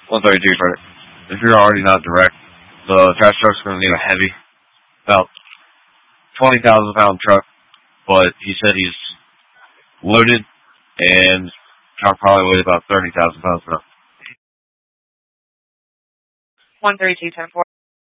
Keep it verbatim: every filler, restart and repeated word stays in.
one thirty-two for it. If you're already not direct, the trash truck's going to need a heavy, about twenty thousand pound truck, but he said he's loaded and truck probably weighs about thirty thousand pounds now. one thirty-two, ten four.